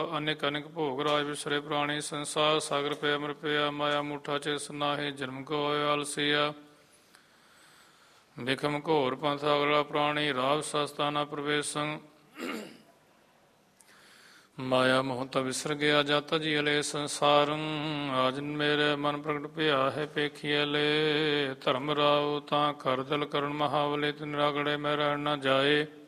ਅਨੇਕ ਅਨੇਕ ਭੋਗ ਰਾਜ ਵਿਸਰੇ ਪ੍ਰਾਣੀ ਸੰਸਾਰ ਸਾਗਰ ਪਿਆ ਅਮਰ ਪਿਆ ਮਾਇਆ ਮੂਠਾ ਚਿਸ ਨਾਹੀ ਜਨਮ ਕੋ ਆਲਸੀਆ ਬਿਖਮ ਘੋਰ ਪੰਥ ਅਗਲਾ ਪ੍ਰਾਣੀ ਰਾਵ ਸਸਤਾਨਾ ਪ੍ਰਵੇਸ਼ੰ ਮਾਇਆ ਮੋਹ ਤਾ ਵਿਸਰ ਗਿਆ ਜਤ ਜੀ ਅਲੇ ਸੰਸਾਰੰ ਆਜ ਮੇਰੇ ਮਨ ਪ੍ਰਗਟ ਭਿਆ ਹੈ ਪੇਖੀਏ ਲੈ ਧਰਮ ਰਾਉ ਤਾਂ ਕਰ ਦਿਲ ਕਰਨ ਮਹਾਵਲੇ ਤਿਨ ਰਗੜੇ ਮੈਂ ਰਹਿਣ ਨਾ ਜਾਏ